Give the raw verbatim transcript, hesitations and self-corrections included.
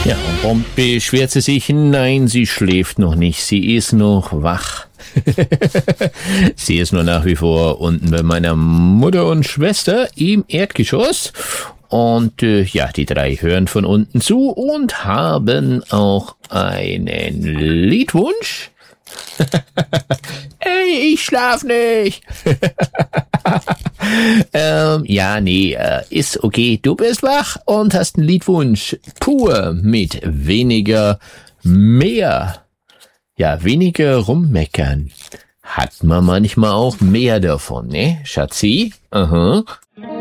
Ja, und warum beschwert sie sich? Nein, sie schläft noch nicht. Sie ist noch wach. Sie ist nur nach wie vor unten bei meiner Mutter und Schwester im Erdgeschoss. Und äh, ja, die drei hören von unten zu und haben auch einen Liedwunsch. Ey, ich schlaf nicht. ähm, ja, nee, äh, ist okay. Du bist wach und hast einen Liedwunsch. Pur mit weniger mehr. Ja, weniger rummeckern. Hat man manchmal auch mehr davon, ne, Schatzi? Aha.